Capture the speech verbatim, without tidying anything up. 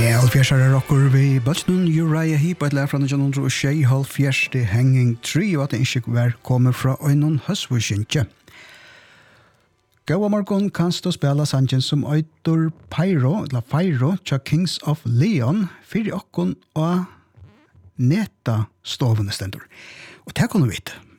Fjärsare rocker vi Butchnon Uriah Heep et lær fra John Andrew Shea Hall fjärste Hanging Tree og at det ikke var kommer fra Øynon Høsvøskjentje. Gaua morgon kanst du spela sangen som Øytor Pyro, eller Pyro, tja Kings of Leon, fyrir okkon og neta stovene stendur. Og det kunne vi vite.